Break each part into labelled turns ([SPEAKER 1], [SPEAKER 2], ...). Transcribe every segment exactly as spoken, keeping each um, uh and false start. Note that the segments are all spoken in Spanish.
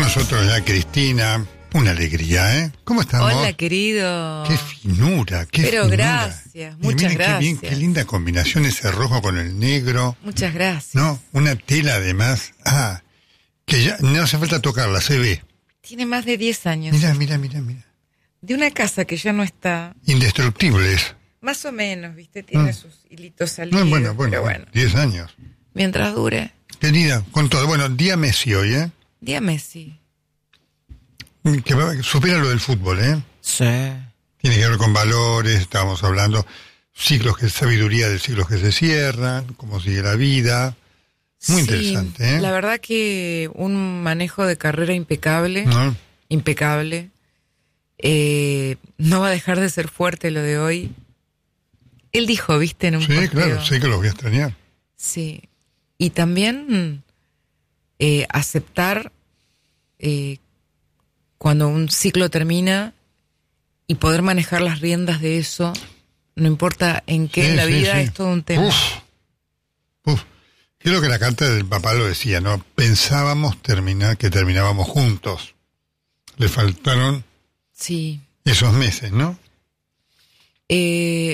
[SPEAKER 1] nosotros ya Cristina. Una alegría, ¿eh? ¿Cómo estamos?
[SPEAKER 2] Hola, querido.
[SPEAKER 1] Qué finura, qué
[SPEAKER 2] Pero
[SPEAKER 1] finura.
[SPEAKER 2] gracias,
[SPEAKER 1] Y
[SPEAKER 2] muchas
[SPEAKER 1] miren
[SPEAKER 2] gracias.
[SPEAKER 1] Qué bien, qué linda combinación ese rojo con el negro.
[SPEAKER 2] Muchas gracias.
[SPEAKER 1] No, una tela además. Ah, que ya no hace falta tocarla, se ve.
[SPEAKER 2] Tiene más de diez años.
[SPEAKER 1] Mira, mira, mira, mira.
[SPEAKER 2] De una casa que ya no está.
[SPEAKER 1] Indestructibles.
[SPEAKER 2] Más o menos, ¿viste? Tiene
[SPEAKER 1] Mm.
[SPEAKER 2] sus hilitos salidos.
[SPEAKER 1] No, bueno, bueno,
[SPEAKER 2] pero bueno.
[SPEAKER 1] diez años.
[SPEAKER 2] Mientras dure.
[SPEAKER 1] Querida, con todo. Bueno, día Messi hoy, ¿eh?
[SPEAKER 2] Día Messi.
[SPEAKER 1] Que va- supera lo del fútbol, ¿eh?
[SPEAKER 2] Sí.
[SPEAKER 1] Tiene que ver con valores, estábamos hablando, ciclos que sabiduría de ciclos que se cierran, cómo sigue la vida. Muy
[SPEAKER 2] Sí,
[SPEAKER 1] interesante, ¿eh?
[SPEAKER 2] La verdad que un manejo de carrera impecable.
[SPEAKER 1] ¿No?
[SPEAKER 2] Impecable. Eh, no va a dejar de ser fuerte lo de hoy. Él dijo, ¿viste? En un
[SPEAKER 1] Sí,
[SPEAKER 2] posteo.
[SPEAKER 1] claro, sé que los voy a extrañar.
[SPEAKER 2] Sí. Y también eh, aceptar eh, cuando un ciclo termina y poder manejar las riendas de eso, no importa en qué
[SPEAKER 1] Sí,
[SPEAKER 2] en la
[SPEAKER 1] sí,
[SPEAKER 2] vida,
[SPEAKER 1] sí.
[SPEAKER 2] es todo un tema.
[SPEAKER 1] Uf, uf. Creo que la carta del papá lo decía, ¿no? Pensábamos terminar, que terminábamos juntos. Le faltaron
[SPEAKER 2] Sí.
[SPEAKER 1] esos meses, ¿no?
[SPEAKER 2] Eh,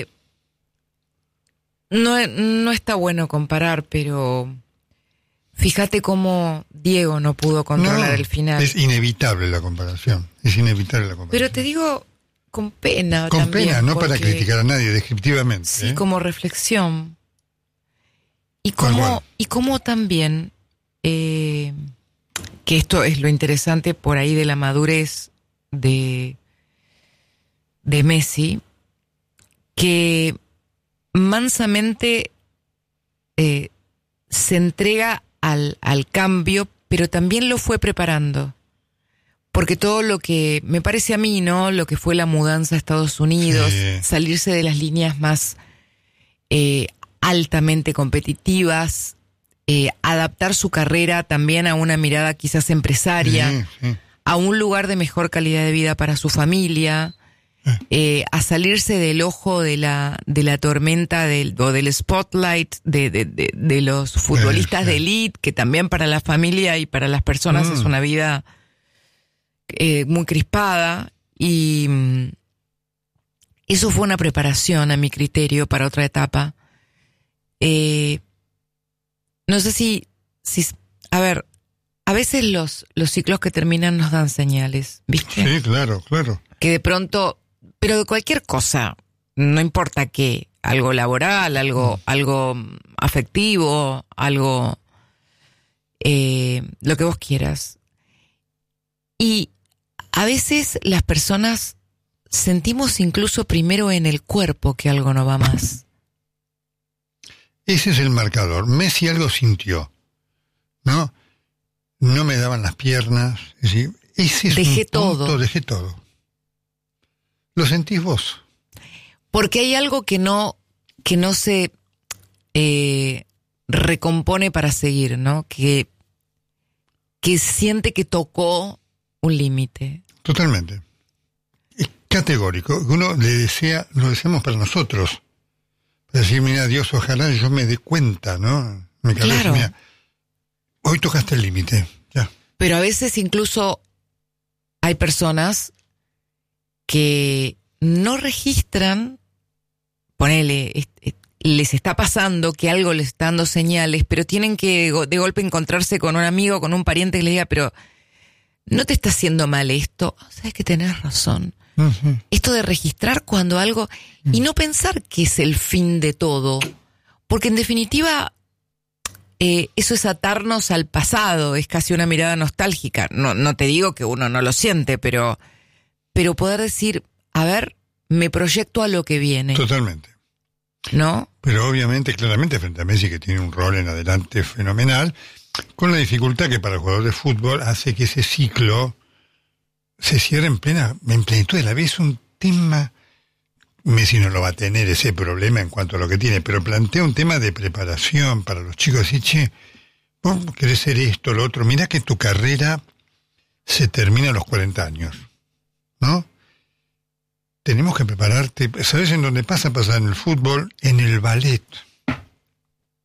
[SPEAKER 2] no, no está bueno comparar, pero fíjate cómo Diego no pudo controlar
[SPEAKER 1] No,
[SPEAKER 2] el final.
[SPEAKER 1] Es inevitable la comparación. Es inevitable la comparación.
[SPEAKER 2] Pero te digo con pena
[SPEAKER 1] Con
[SPEAKER 2] también,
[SPEAKER 1] pena, no para
[SPEAKER 2] porque-
[SPEAKER 1] criticar a nadie, descriptivamente.
[SPEAKER 2] Sí,
[SPEAKER 1] ¿eh?
[SPEAKER 2] como reflexión. Y
[SPEAKER 1] Tal
[SPEAKER 2] como,
[SPEAKER 1] cual.
[SPEAKER 2] y como también, eh, que esto es lo interesante por ahí de la madurez de, de Messi, que mansamente eh, se entrega al, al cambio, pero también lo fue preparando. Porque todo lo que, me parece a mí, ¿no? Lo que fue la mudanza a Estados Unidos,
[SPEAKER 1] Sí.
[SPEAKER 2] salirse de las líneas más eh, altamente competitivas, eh, adaptar su carrera también a una mirada quizás empresaria,
[SPEAKER 1] Sí, sí.
[SPEAKER 2] a un lugar de mejor calidad de vida para su familia, eh, a salirse del ojo de la de la tormenta del, o del spotlight de, de, de, de los futbolistas
[SPEAKER 1] Sí, sí.
[SPEAKER 2] de elite, que también para la familia y para las personas
[SPEAKER 1] Mm.
[SPEAKER 2] es una vida eh, muy crispada, y mm, eso fue una preparación a mi criterio para otra etapa. Eh, no sé si, si, a ver, a veces los, los ciclos que terminan nos dan señales, ¿viste?
[SPEAKER 1] Sí, claro, claro.
[SPEAKER 2] Que de pronto, pero de cualquier cosa, no importa qué, algo laboral, algo, algo afectivo, algo, eh, lo que vos quieras. Y a veces las personas sentimos incluso primero en el cuerpo que algo no va más.
[SPEAKER 1] Ese es el marcador. Messi algo sintió, ¿no? No me daban las piernas. Es decir, ese es
[SPEAKER 2] Dejé
[SPEAKER 1] un punto,
[SPEAKER 2] todo.
[SPEAKER 1] Dejé todo. ¿Lo sentís vos?
[SPEAKER 2] Porque hay algo que no, que no se eh, recompone para seguir, ¿no? Que, que siente que tocó un límite.
[SPEAKER 1] Totalmente. Es categórico. Uno le desea, lo deseamos para nosotros. Para decir, mira, Dios, ojalá yo me dé cuenta, ¿no? Me
[SPEAKER 2] Claro.
[SPEAKER 1] mira, hoy tocaste el límite. Ya.
[SPEAKER 2] Pero a veces incluso hay personas que no registran, ponele, est- est- les está pasando que algo les está dando señales, pero tienen que go- de golpe encontrarse con un amigo, con un pariente que les diga, pero no te está haciendo mal esto. Oh, sabes que tenés razón.
[SPEAKER 1] Uh-huh.
[SPEAKER 2] Esto de registrar cuando algo, y no pensar que es el fin de todo, porque en definitiva eh, eso es atarnos al pasado, es casi una mirada nostálgica. No, no te digo que uno no lo siente, pero, pero poder decir, a ver, me proyecto a lo que viene,
[SPEAKER 1] Totalmente.
[SPEAKER 2] ¿no?
[SPEAKER 1] Pero obviamente, claramente, frente a Messi, que tiene un rol en adelante fenomenal, con la dificultad que para el jugador de fútbol hace que ese ciclo se cierre en plena, en plenitud de la vida. Es un tema, Messi no lo va a tener ese problema en cuanto a lo que tiene, pero plantea un tema de preparación para los chicos. Decir, che, vos querés ser esto, lo otro, mirá que tu carrera se termina a los cuarenta años, ¿no? Tenemos que prepararte. ¿Sabes en dónde pasa? Pasa en el fútbol, en el ballet.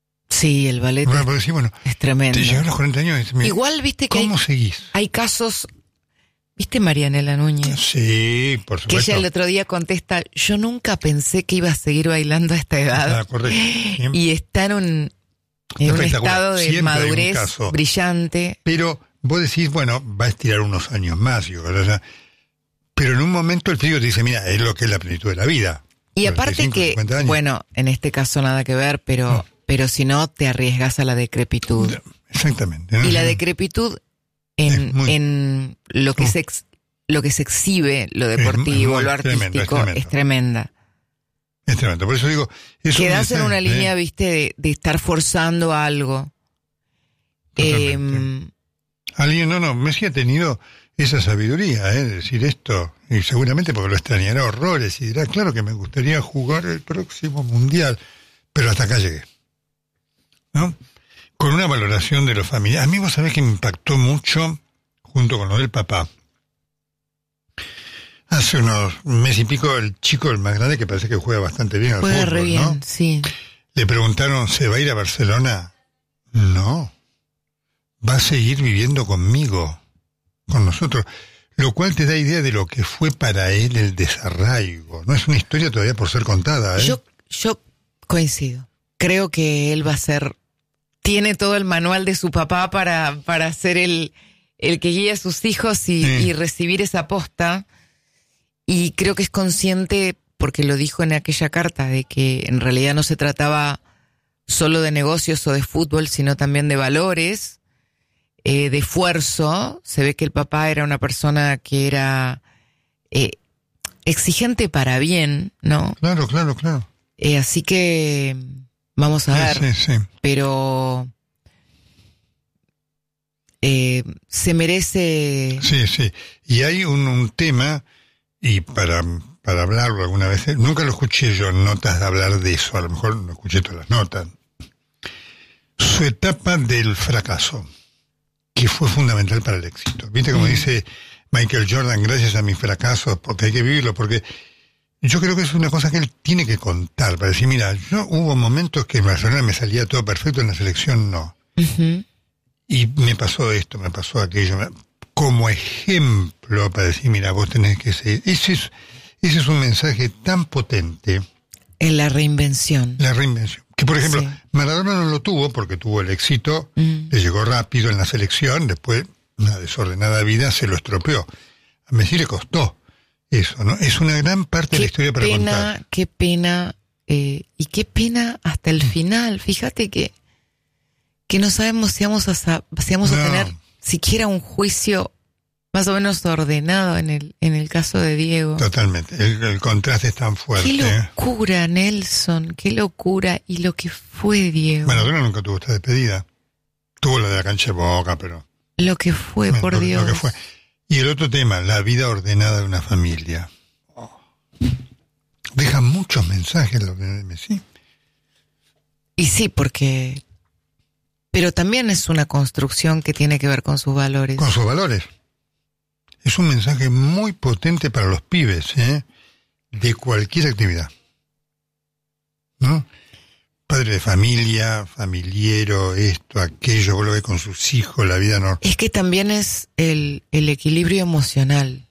[SPEAKER 2] Sí, el ballet
[SPEAKER 1] Bueno, porque sí, bueno,
[SPEAKER 2] es tremendo.
[SPEAKER 1] te llegan los cuarenta años y dices, mira,
[SPEAKER 2] Igual, viste que
[SPEAKER 1] ¿cómo
[SPEAKER 2] hay,
[SPEAKER 1] seguís?
[SPEAKER 2] hay casos... ¿Viste Marianela Núñez?
[SPEAKER 1] Sí, por
[SPEAKER 2] Que
[SPEAKER 1] supuesto.
[SPEAKER 2] ella el otro día contesta, yo nunca pensé que iba a seguir bailando a esta edad.
[SPEAKER 1] Ah, correcto.
[SPEAKER 2] Y está en un, en un
[SPEAKER 1] Espectacular.
[SPEAKER 2] estado de
[SPEAKER 1] Siempre hay un
[SPEAKER 2] madurez
[SPEAKER 1] caso.
[SPEAKER 2] brillante.
[SPEAKER 1] Pero vos decís, bueno, va a estirar unos años más, digo, o sea, pero en un momento el físico te dice, mira, es lo que es la plenitud de la vida.
[SPEAKER 2] Y aparte que, bueno, en este caso nada que ver, pero, no. pero si no, te arriesgas a la decrepitud.
[SPEAKER 1] Exactamente. ¿No?
[SPEAKER 2] Y la decrepitud en, muy... en lo que uh. se ex, lo que se exhibe, lo deportivo, es, lo artístico, es, tremendo, es, es tremenda.
[SPEAKER 1] Es tremendo, por eso digo... Es
[SPEAKER 2] Quedás
[SPEAKER 1] un
[SPEAKER 2] en una
[SPEAKER 1] ¿eh?
[SPEAKER 2] línea, viste, de, de estar forzando algo. Eh,
[SPEAKER 1] Alguien, no, no, Messi ha tenido esa sabiduría, ¿eh? De decir esto, y seguramente porque lo extrañará horrores, y dirá, claro que me gustaría jugar el próximo Mundial, pero hasta acá llegué. ¿No? Con una valoración de los familiares. A mí vos sabés que me impactó mucho, junto con lo del papá. Hace unos meses y pico, el chico, el más grande, que parece que juega bastante bien al
[SPEAKER 2] juega
[SPEAKER 1] fútbol,
[SPEAKER 2] re bien,
[SPEAKER 1] ¿no?
[SPEAKER 2] Sí.
[SPEAKER 1] Le preguntaron, ¿se va a ir a Barcelona? No. Va a seguir viviendo conmigo, con nosotros. Lo cual te da idea de lo que fue para él el desarraigo. No es una historia todavía por ser contada, ¿eh?
[SPEAKER 2] Yo, yo coincido. Creo que él va a ser... Tiene todo el manual de su papá para, para ser el, el que guía a sus hijos y, sí. y recibir esa posta. Y creo que es consciente, porque lo dijo en aquella carta, de que en realidad no se trataba solo de negocios o de fútbol, sino también de valores, eh, de esfuerzo. Se ve que el papá era una persona que era eh, exigente para bien, ¿no?
[SPEAKER 1] Claro, claro, claro.
[SPEAKER 2] Eh, así que vamos a
[SPEAKER 1] sí,
[SPEAKER 2] ver.
[SPEAKER 1] Sí, sí.
[SPEAKER 2] Pero eh, se merece...
[SPEAKER 1] Sí, sí. Y hay un, un tema... Y para, para hablarlo alguna vez, nunca lo escuché yo en notas de hablar de eso, a lo mejor no escuché todas las notas. Su etapa del fracaso, que fue fundamental para el éxito. ¿Viste como mm. dice Michael Jordan, gracias a mis fracasos, porque hay que vivirlo? Porque yo creo que es una cosa que él tiene que contar, para decir, mira, yo hubo momentos que en Barcelona me salía todo perfecto, en la selección no.
[SPEAKER 2] Uh-huh.
[SPEAKER 1] Y me pasó esto, me pasó aquello... Me... como ejemplo para decir, mira, vos tenés que seguir. Ese es, ese es un mensaje tan potente.
[SPEAKER 2] En la reinvención.
[SPEAKER 1] La reinvención. Que, por ejemplo,
[SPEAKER 2] sí.
[SPEAKER 1] Maradona no lo tuvo porque tuvo el éxito, mm. le llegó rápido en la selección, después una desordenada vida se lo estropeó. A Messi le costó eso, ¿no? Es una gran parte
[SPEAKER 2] qué
[SPEAKER 1] de la historia para
[SPEAKER 2] pena,
[SPEAKER 1] contar.
[SPEAKER 2] Qué pena, eh, y qué pena hasta el final. Fíjate que, que no sabemos si vamos a, si vamos no. a tener... siquiera un juicio más o menos ordenado en el en el caso de Diego.
[SPEAKER 1] Totalmente, el, el contraste es tan fuerte.
[SPEAKER 2] Qué locura, Nelson, qué locura, y lo que fue Diego.
[SPEAKER 1] Maradona nunca tuvo esta despedida. Tuvo la de la cancha de Boca, pero...
[SPEAKER 2] Lo que fue, bueno, por
[SPEAKER 1] lo,
[SPEAKER 2] Dios.
[SPEAKER 1] Lo que fue. Y el otro tema, la vida ordenada de una familia. Oh. Deja muchos mensajes lo de Messi.
[SPEAKER 2] Y sí, porque... Pero también es una construcción que tiene que ver con sus valores.
[SPEAKER 1] Con sus valores. Es un mensaje muy potente para los pibes, ¿eh? De cualquier actividad. ¿No? Padre de familia, familiero, esto, aquello, vos lo ves con sus hijos, la vida no.
[SPEAKER 2] Es que también es el, el equilibrio emocional.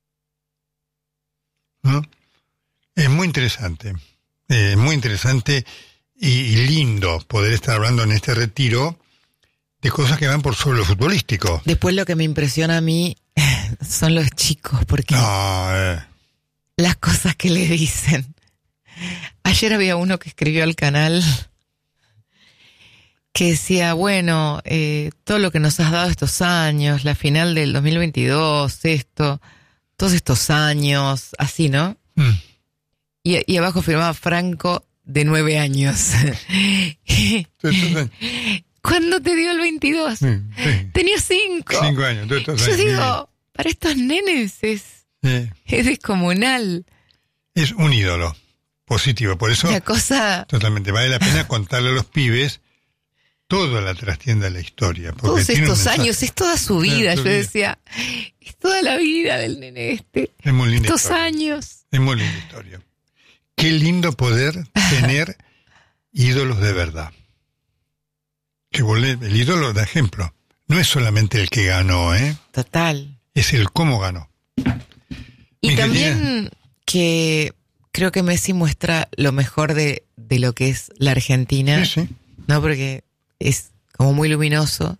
[SPEAKER 1] ¿No? Es muy interesante. Es eh, muy interesante. Y, y lindo poder estar hablando en este retiro de cosas que van por sobre lo futbolístico.
[SPEAKER 2] Después lo que me impresiona a mí son los chicos, porque
[SPEAKER 1] no, eh.
[SPEAKER 2] las cosas que le dicen. Ayer había uno que escribió al canal que decía, bueno, eh, todo lo que nos has dado estos años, la final del dos mil veintidós, esto, todos estos años, así, ¿no? Mm. Y, y abajo firmaba Franco, de nueve años. ¿Cuándo te dio el veintidós? Sí, sí. Tenía cinco.
[SPEAKER 1] Cinco años.
[SPEAKER 2] Yo años, digo, sí. Para estos nenes es, sí. es descomunal.
[SPEAKER 1] Es un ídolo positivo. Por eso,
[SPEAKER 2] la cosa...
[SPEAKER 1] totalmente, vale la pena contarle a los pibes toda la trastienda de la historia.
[SPEAKER 2] Todos estos años, es toda su vida. Yo vida. decía, es toda la vida del nene este.
[SPEAKER 1] Es muy linda
[SPEAKER 2] Estos
[SPEAKER 1] historia.
[SPEAKER 2] años.
[SPEAKER 1] Es muy linda historia. Qué lindo poder tener ídolos de verdad. que volé, el ídolo da ejemplo. No es solamente el que ganó, ¿eh?
[SPEAKER 2] Total.
[SPEAKER 1] Es el cómo ganó.
[SPEAKER 2] Y
[SPEAKER 1] Mi
[SPEAKER 2] también
[SPEAKER 1] querida,
[SPEAKER 2] que creo que Messi muestra lo mejor de, de lo que es la Argentina,
[SPEAKER 1] sí, sí.
[SPEAKER 2] ¿no? Porque es como muy luminoso.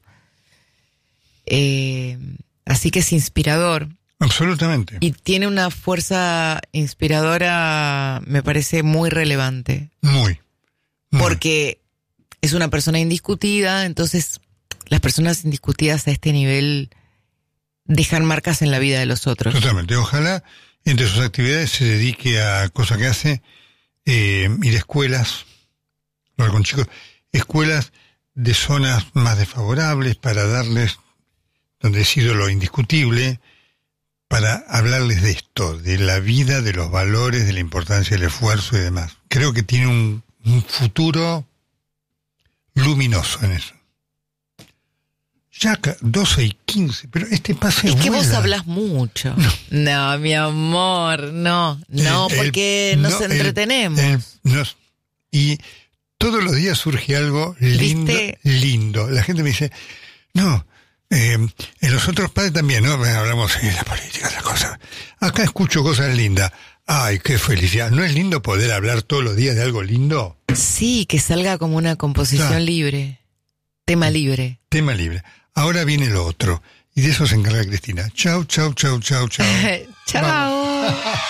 [SPEAKER 2] Eh, así que es inspirador.
[SPEAKER 1] Absolutamente.
[SPEAKER 2] Y tiene una fuerza inspiradora, me parece muy relevante.
[SPEAKER 1] Muy. muy.
[SPEAKER 2] Porque es una persona indiscutida, entonces las personas indiscutidas a este nivel dejan marcas en la vida de los otros.
[SPEAKER 1] Totalmente. Ojalá entre sus actividades se dedique a cosas que hace, eh, ir a escuelas, hablar con chicos, escuelas de zonas más desfavorables para darles, donde es ídolo indiscutible, para hablarles de esto, de la vida, de los valores, de la importancia del esfuerzo y demás. Creo que tiene un, un futuro luminoso en eso. Ya acá, doce y quince, pero este pase
[SPEAKER 2] Es que
[SPEAKER 1] vuela.
[SPEAKER 2] vos hablas mucho. No, no mi amor, no, no,
[SPEAKER 1] El-
[SPEAKER 2] porque
[SPEAKER 1] el-
[SPEAKER 2] nos
[SPEAKER 1] no, el-
[SPEAKER 2] entretenemos.
[SPEAKER 1] el- nos- y todos los días surge algo lindo,
[SPEAKER 2] ¿Viste?
[SPEAKER 1] lindo. La gente me dice, no, eh, en los otros padres también, ¿no? Hablamos de la política, de las cosas. Acá escucho cosas lindas. Ay, qué felicidad. ¿No es lindo poder hablar todos los días de algo lindo?
[SPEAKER 2] Sí, que salga como una composición
[SPEAKER 1] Claro.
[SPEAKER 2] libre, tema libre.
[SPEAKER 1] Tema libre. Ahora viene lo otro. Y de eso se encarga Cristina. Chau, chau, chau, chau, chau.
[SPEAKER 2] Chao.